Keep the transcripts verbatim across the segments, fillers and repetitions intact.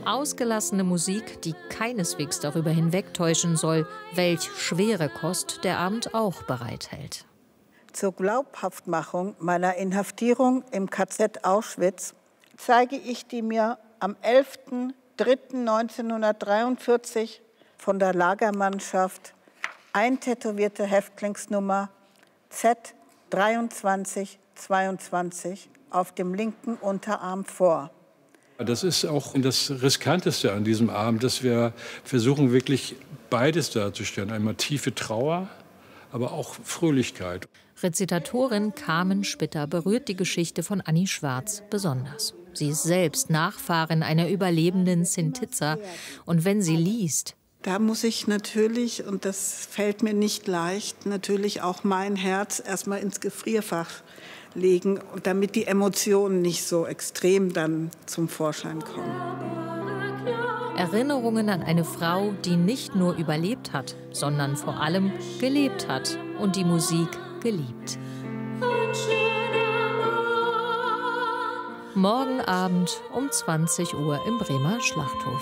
Ausgelassene Musik, die keineswegs darüber hinwegtäuschen soll, welch schwere Kost der Abend auch bereithält. Zur Glaubhaftmachung meiner Inhaftierung im K Z Auschwitz zeige ich die mir am elften dritten neunzehnhundertdreiundvierzig von der Lagermannschaft eintätowierte Häftlingsnummer Z dreiundzwanzig zweiundzwanzig auf dem linken Unterarm vor. Das ist auch das Riskanteste an diesem Abend, dass wir versuchen, wirklich beides darzustellen. Einmal tiefe Trauer, aber auch Fröhlichkeit. Rezitatorin Carmen Spitter berührt die Geschichte von Annie Schwarz besonders. Sie ist selbst Nachfahrin einer überlebenden Sintizer. Und wenn sie liest, da muss ich natürlich, und das fällt mir nicht leicht, natürlich auch mein Herz erstmal ins Gefrierfach legen, damit die Emotionen nicht so extrem dann zum Vorschein kommen. Erinnerungen an eine Frau, die nicht nur überlebt hat, sondern vor allem gelebt hat und die Musik geliebt. Morgen Abend um zwanzig Uhr im Bremer Schlachthof.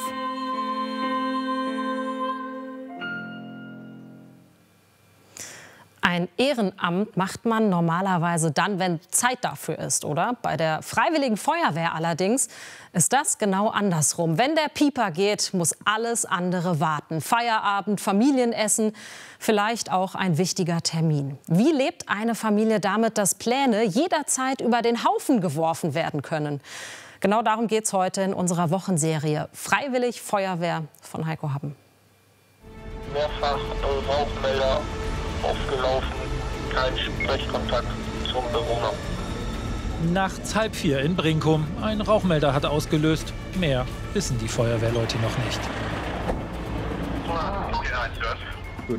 Ein Ehrenamt macht man normalerweise dann, wenn Zeit dafür ist, oder? Bei der Freiwilligen Feuerwehr allerdings ist das genau andersrum. Wenn der Pieper geht, muss alles andere warten. Feierabend, Familienessen, vielleicht auch ein wichtiger Termin. Wie lebt eine Familie damit, dass Pläne jederzeit über den Haufen geworfen werden können? Genau darum geht es heute in unserer Wochenserie Freiwillig Feuerwehr von Heiko Happen. Mehrfach Rauchmelder aufgelaufen, kein Sprechkontakt zum Bewohner. Nachts halb vier in Brinkum. Ein Rauchmelder hat ausgelöst. Mehr wissen die Feuerwehrleute noch nicht. Gut.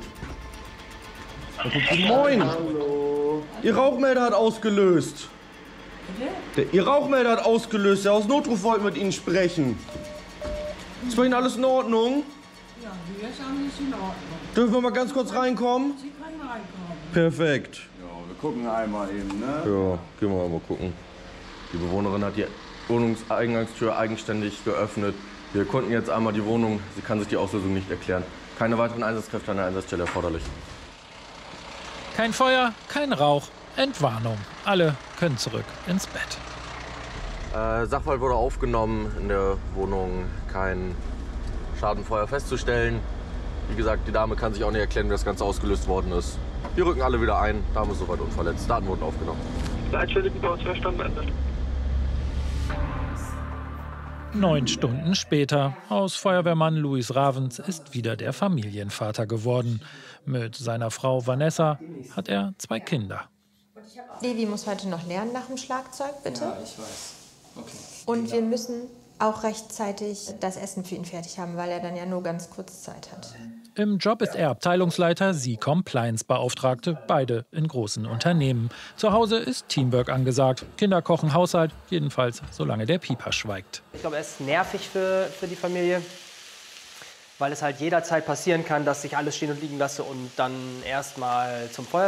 Moin! Hallo. Ihr Rauchmelder hat ausgelöst. Der, Ihr Rauchmelder hat ausgelöst. Der aus Notruf wollte mit Ihnen sprechen. Ist bei Ihnen alles in Ordnung? Ja, hier ist alles in Ordnung. Dürfen wir mal ganz kurz reinkommen? Sie können reinkommen. Perfekt. Ja, wir gucken einmal eben, ne? Ja, gehen wir mal gucken. Die Bewohnerin hat die Wohnungseingangstür eigenständig geöffnet. Wir konnten jetzt einmal die Wohnung, sie kann sich die Auslösung nicht erklären. Keine weiteren Einsatzkräfte an der Einsatzstelle erforderlich. Kein Feuer, kein Rauch, Entwarnung. Alle können zurück ins Bett. Äh, Sachverhalt wurde aufgenommen, in der Wohnung kein Schadenfeuer festzustellen. Wie gesagt, die Dame kann sich auch nicht erklären, wie das Ganze ausgelöst worden ist. Wir rücken alle wieder ein, Dame ist soweit unverletzt. Daten wurden aufgenommen. Leitstelle über zwei Stunden beendet. Neun Stunden später. Aus Feuerwehrmann Luis Ravens ist wieder der Familienvater geworden. Mit seiner Frau Vanessa hat er zwei Kinder. Levi muss heute noch lernen nach dem Schlagzeug, bitte. Ja, ich weiß. Okay. Und wir müssen auch rechtzeitig das Essen für ihn fertig haben, weil er dann ja nur ganz kurz Zeit hat. Im Job ist er Abteilungsleiter, sie Compliance-Beauftragte, beide in großen Unternehmen. Zu Hause ist Teamwork angesagt. Kinder kochen, Haushalt, jedenfalls solange der Pieper schweigt. Ich glaube, es ist nervig für, für die Familie, weil es halt jederzeit passieren kann, dass ich alles stehen und liegen lasse und dann erst mal zum Feuer